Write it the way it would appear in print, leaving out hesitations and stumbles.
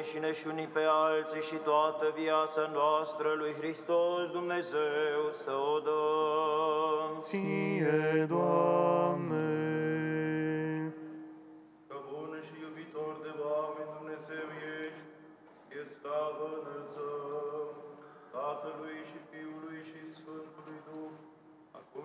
înșine și unii pe alții și toată viața noastră lui Hristos Dumnezeu să o dăm. Ție, Doamne. Că bun și iubitor de oameni Dumnezeu ești, ție slavă înălțăm, Tatălui și Fiului